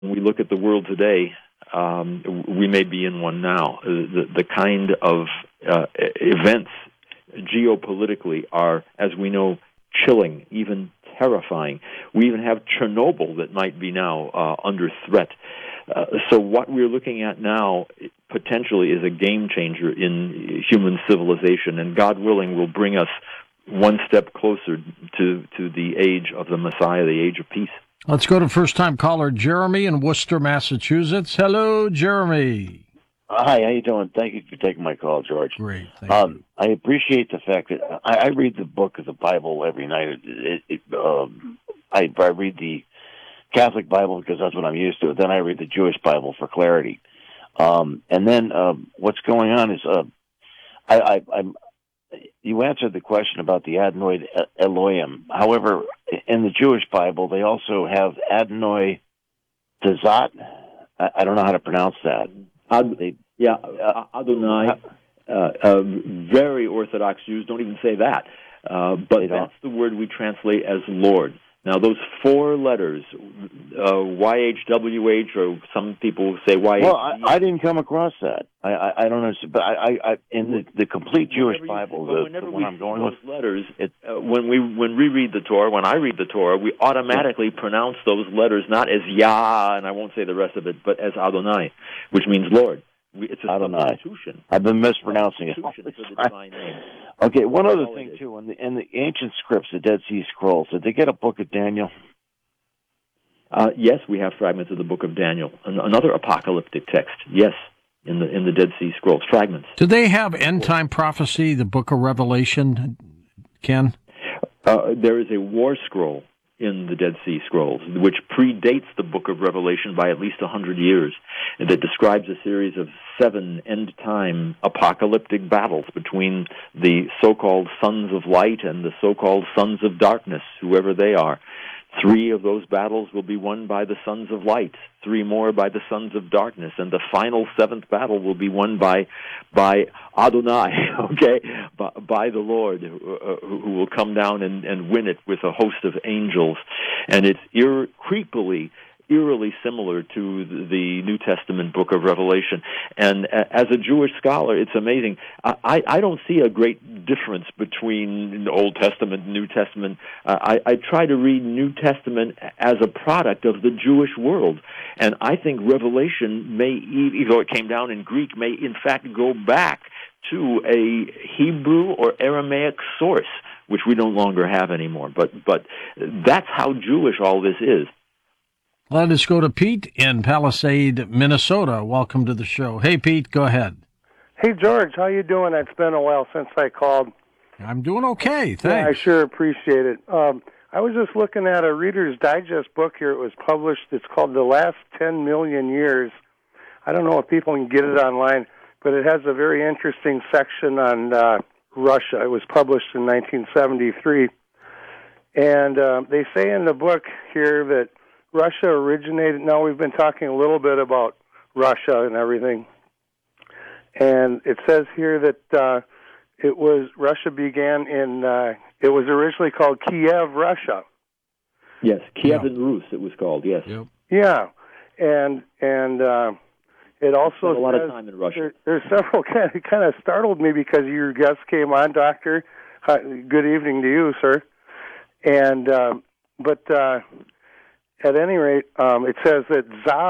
When we look at the world today, we may be in one now. The kind of events geopolitically are, as we know, chilling, even terrifying. We even have Chernobyl that might be now under threat. So what we're looking at now potentially is a game changer in human civilization, and God willing will bring us one step closer to the age of the Messiah, the age of peace. Let's go to first-time caller Jeremy in Worcester, Massachusetts. Hello, Jeremy. Hi, how you doing? Thank you for taking my call, George. Great, thank you. I appreciate the fact that I read the book of the Bible every night. I read the Catholic Bible because that's what I'm used to. Then I read the Jewish Bible for clarity. And then what's going on is you answered the question about the Adonai Elohim. However, in the Jewish Bible, they also have Adonai Dazat. I don't know how to pronounce that. Adonai. Very Orthodox Jews don't even say that. But that's the word we translate as Lord. Now, those four letters, YHWH, or some people say YH. Well, I didn't come across that. I don't know, but I in the complete Jewish Bible, the one I'm going with letters. When we read the Torah, when I read the Torah, we automatically pronounce those letters not as Yah, and I won't say the rest of it, but as Adonai, which means Lord. It's a substitution. I've been mispronouncing it. For the divine name. Okay, one other thing, too. In the ancient scripts, the Dead Sea Scrolls, did they get a book of Daniel? Yes, we have fragments of the book of Daniel. Another apocalyptic text, yes, in the Dead Sea Scrolls, fragments. Do they have end-time prophecy, the book of Revelation, Ken? There is a war scroll in the Dead Sea Scrolls, which predates the book of Revelation by at least 100 years, and that describes a series of 7 end-time apocalyptic battles between the so-called sons of light and the so-called sons of darkness, whoever they are. 3 of those battles will be won by the sons of light, 3 more by the sons of darkness, and the final 7th battle will be won by Adonai, okay, by the Lord, who will come down and win it with a host of angels. And it's eerily similar to the New Testament book of Revelation. And as a Jewish scholar, it's amazing. I don't see a great difference between Old Testament and New Testament. I try to read New Testament as a product of the Jewish world. And I think Revelation may, even though it came down in Greek, may in fact go back to a Hebrew or Aramaic source, which we no longer have anymore. But that's how Jewish all this is. Let us go to Pete in Palisade, Minnesota. Welcome to the show. Hey, Pete, go ahead. Hey, George, how you doing? It's been a while since I called. I'm doing okay, thanks. Yeah, I sure appreciate it. I was just looking at a Reader's Digest book here. It was published. It's called The Last 10 Million Years. I don't know if people can get it online, but it has a very interesting section on Russia. It was published in 1973. And they say in the book here that Russia originated. Now, we've been talking a little bit about Russia and everything. And it says here that Russia began in, it was originally called Kiev, Russia. Yes, Kiev and Rus it was called, yes. Yep. Yeah, and it also spent a lot of time in Russia. There's several kind of startled me because your guest came on, Doctor. Good evening to you, sir. And but at any rate, it says that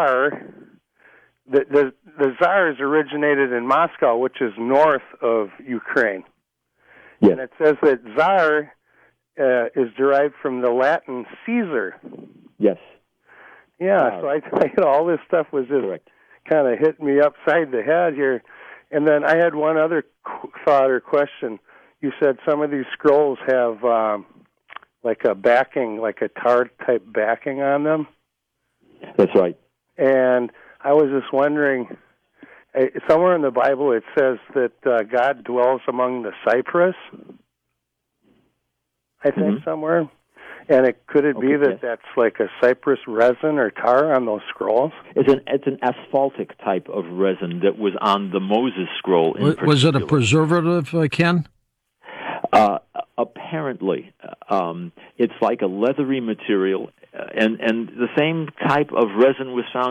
the Tsars originated in Moscow, which is north of Ukraine. Yes. And it says that Tsar is derived from the Latin Caesar. Yes. Yeah, so I all this stuff was just kind of hitting me upside the head here. And then I had one other thought or question. You said some of these scrolls have like a backing, like a tar-type backing on them. That's right. And I was just wondering, somewhere in the Bible it says that God dwells among the cypress, I think, somewhere. And could it be that that's like a cypress resin or tar on those scrolls? It's an asphaltic type of resin that was on the Moses scroll. Was it a preservative, Ken? Apparently. It's like a leathery material. and the same type of resin was found